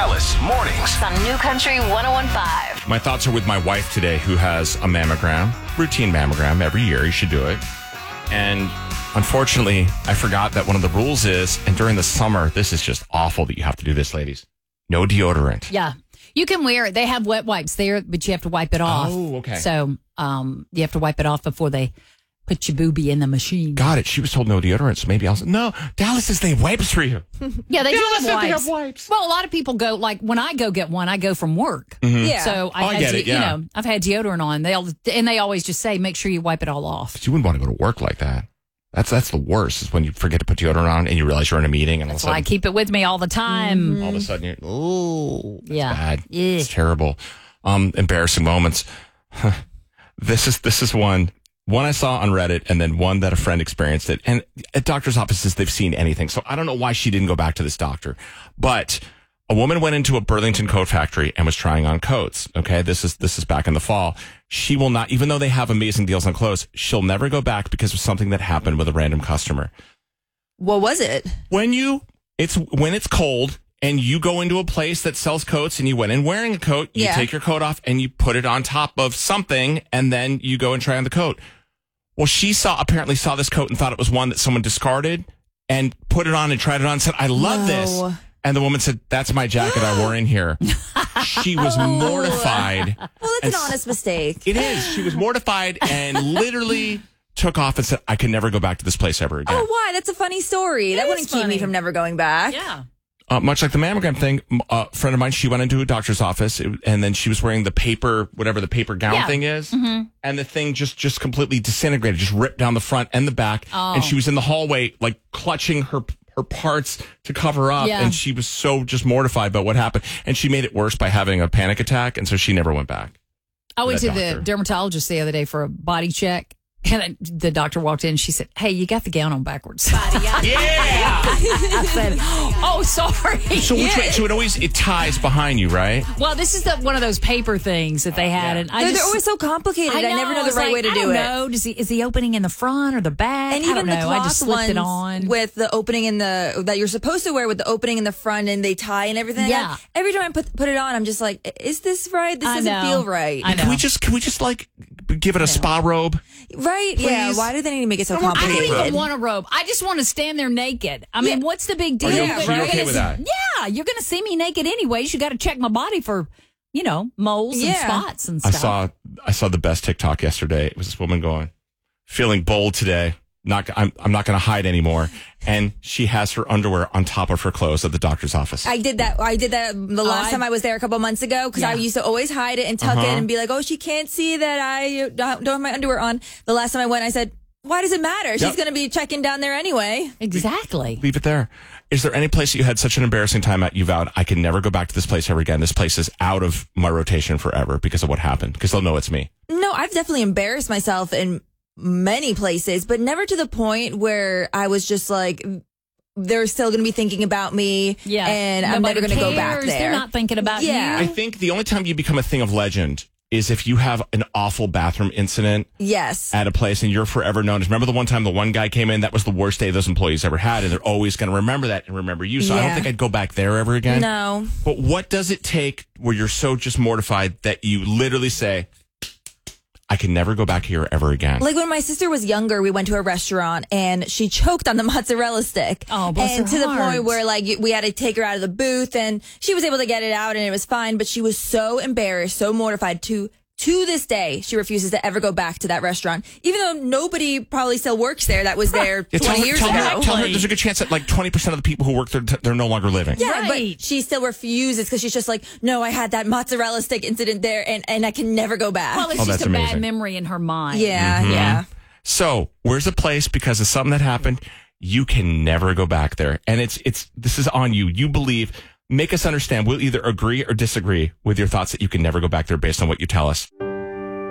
Dallas Mornings on New Country 101.5. My thoughts are with my wife today, who has a mammogram, routine mammogram every year. You should do it. And unfortunately, I forgot that one of the rules is, and during the summer, this is just awful that you have to do this, ladies. No deodorant. Yeah. You can wear it. They have wet wipes there, but you have to wipe it off. Oh, okay. So you have to wipe it off before they put your boobie in the machine. Got it. She was told no deodorant, so maybe I'll say, no, Dallas says they have wipes for you. Yeah, they do Dallas have said wipes. they have wipes. Well, a lot of people go, like, when I go get one, I go from work. Yeah. So I get it, yeah. I've had deodorant on. They always just say, make sure you wipe it all off. But you wouldn't want to go to work like that. That's the worst, is when you forget to put deodorant on and you realize you're in a meeting and all of a So I sudden, keep it with me all the time. all of a sudden you're, oh, that's Yeah. bad. Yeah. It's terrible. Embarrassing moments. This is one I saw on Reddit, and then one that a friend experienced it. And at doctor's offices, they've seen anything. So I don't know why she didn't go back to this doctor. But a woman went into a Burlington coat factory and was trying on coats. Okay, this is back in the fall. She will not, even though they have amazing deals on clothes, she'll never go back because of something that happened with a random customer. What was it? When it's cold and you go into a place that sells coats and you went in wearing a coat, you take your coat off and you put it on top of something and then you go and try on the coat. Well, she apparently saw this coat and thought it was one that someone discarded and put it on and tried it on and said, I love this. And the woman said, that's my jacket I wore in here. She was mortified. Well, it's an honest mistake. It is. She was mortified and literally took off and said, I can never go back to this place ever again. Oh, why? That's a funny story. That wouldn't keep me from never going back. Yeah. Much like the mammogram thing, a friend of mine, she went into a doctor's office and then she was wearing the paper, whatever the paper gown thing is. Mm-hmm. And the thing just completely disintegrated, just ripped down the front and the back. Oh. And she was in the hallway, like clutching her parts to cover up. Yeah. And she was so just mortified about what happened. And she made it worse by having a panic attack. And so she never went back. I went to the dermatologist the other day for a body check. And the doctor walked in and she said, hey, you got the gown on backwards. Yeah! I said, oh, sorry. So it ties behind you, right? Well, this is one of those paper things that they had. And they're always so complicated. I never know the right way to do it. I don't know. Is the opening in the front or the back? And even the cloth I just slipped it on. With the opening that you're supposed to wear with the opening in the front and they tie and everything. Yeah. Every time I put it on, I'm just like, is this right? This doesn't feel right. I know. Can we just like give it a spa robe? Right? Please? Yeah. Why do they need to make it so complicated? I don't even want a robe. I just want to stand there naked. I mean, what's the big deal? Are you okay with that? Yeah, you're going to see me naked anyways. You got to check my body for, moles and spots and stuff. I saw the best TikTok yesterday. It was this woman going, feeling bold today. I'm not going to hide anymore. And she has her underwear on top of her clothes at the doctor's office. I did that the last time I was there a couple months ago because I used to always hide it and tuck it and be like, oh, she can't see that I don't have my underwear on. The last time I went, I said, why does it matter? She's going to be checking down there anyway. Exactly. Leave it there. Is there any place that you had such an embarrassing time at you vowed, I can never go back to this place ever again? This place is out of my rotation forever because of what happened. Because they'll know it's me. No, I've definitely embarrassed myself in many places, but never to the point where I was just like, they're still going to be thinking about me and I'm never going to go back there. They're not thinking about you. I think the only time you become a thing of legend is if you have an awful bathroom incident at a place and you're forever known as, remember the one time the one guy came in, that was the worst day those employees ever had, and they're always going to remember that and remember you. So I don't think I'd go back there ever again. No. But what does it take where you're so just mortified that you literally say, I can never go back here ever again? Like when my sister was younger, we went to a restaurant and she choked on the mozzarella stick. Oh, bless her And to the heart. point where like we had to take her out of the booth and she was able to get it out and it was fine. But she was so embarrassed, so mortified to this day, she refuses to ever go back to that restaurant, even though nobody probably still works there that was there 20 years ago. Tell her there's a good chance that like 20% of the people who work there, they're no longer living. Yeah, but she still refuses because she's just like, no, I had that mozzarella stick incident there and I can never go back. Well, it's just a bad memory in her mind. Yeah, yeah. So where's a place because of something that happened, you can never go back there. And this is on you. You believe. Make us understand. We'll either agree or disagree with your thoughts that you can never go back there based on what you tell us.